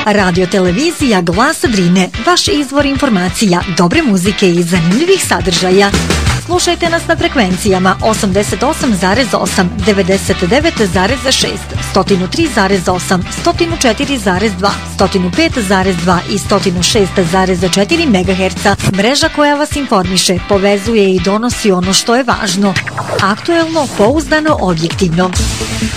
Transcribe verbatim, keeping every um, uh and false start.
Radio televizija Glas Drine, vaš izvor informacija, dobre muzike i zanimljivih sadržaja. Slušajte nas na frekvencijama osamdeset osam zarez osam, devedeset devet zarez šest, sto tri zarez osam, sto četiri zarez dva, sto pet zarez dva i sto šest zarez četiri megaherca. Mreža koja vas informiše, povezuje i donosi ono što je važno. Aktuelno, pouzdano, objektivno.